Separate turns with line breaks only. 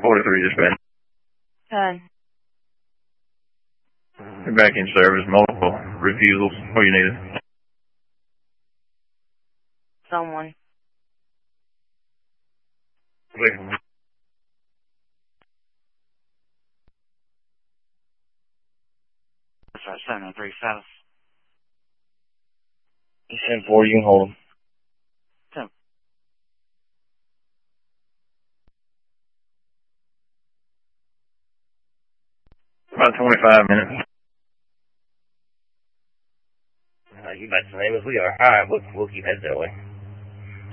43 dispatch.
Hi.
You're back in service. Multiple refusals. What you needed?
Someone.
Wait.
That's right, 703 South.
You send 4, you can hold them. About 25 minutes.
You about the same as we are. Alright, we'll keep headed that way.